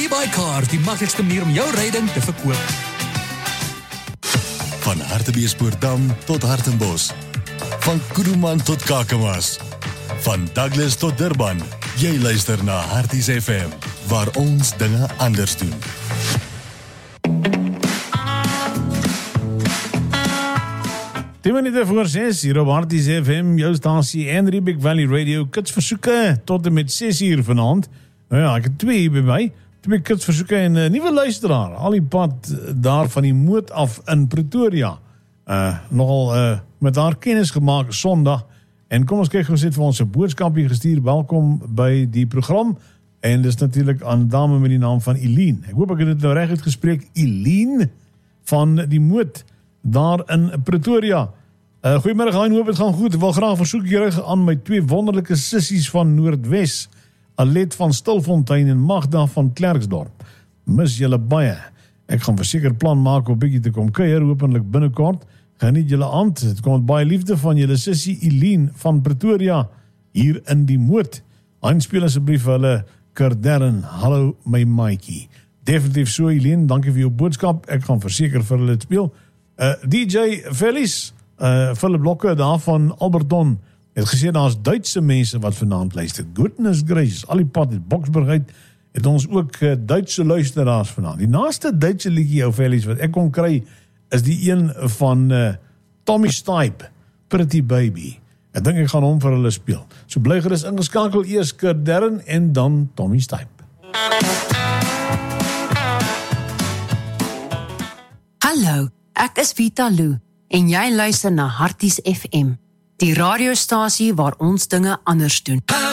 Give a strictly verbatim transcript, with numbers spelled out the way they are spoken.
iBuyCars, die maklikste manier om jou ryding te verkoop. Van Hartbeespoortdam tot Hartenbos. Van Kuruman tot Kakamas. Van Douglas tot Durban. Jy luister na Harties F M, waar ons dinge anders doen. tien minute voor zes, hier op Harties F M, jou stasie en Riebeek Valley Radio, kitsversoeke tot en met zes uur vanavond. Nou ja, ek het twee hier by my, twee kitsversoeke en 'n uh, nuwe luisteraar, al die pad daar van die moot af in Pretoria. Uh, nogal uh, met haar kennis gemaak Sondag. En kom ons kyk, ons het vir ons 'n boodskapie gestuur, welkom by die program. En dis natuurlik aan 'n dame met die naam van Eileen. Ek hoop ek het dit nou reg uitgespreek, Eileen van die moot daar in Pretoria. Uh, goeiemiddag, Hein, hoop het gaan goed. Ek wil graag versoek julle aan my twee wonderlike sissies van Noordwes, Alet van Stilfontein en Magda van Klerksdorp. Mis julle baie. Ek gaan verseker plan maak om 'n bietjie te kom kuier, hopelik binnekort. Geniet julle aand. Het kom met baie liefde van julle sissie Eileen van Pretoria hier in die moot. Hein, speel asseblief vir hulle Kardern, hallo my maatjie. Definitief so, Eileen, dankie vir jou boodskap. Ek gaan verseker vir hulle speel. Uh, D J Felix, uh, Philip Blokke daar van Alberton, het gesê daar is Duitse mense wat vanaand luister. Goodness gracious, al die pad uit Boksburg uit, het ons ook uh, Duitse luisteraars vanaand. Die naaste Duitse liedjie, jou Felix, wat ek kon kry, is die een van uh, Tommy Stipe, Pretty Baby. Ek dink ek gaan hom vir hulle speel. So bly gerus ingeskakel, eers Kardern en dan Tommy Stipe. Hallo, ek is Vita Lou en jy luister na Harties F M, die radiostasie waar ons dinge anders doen.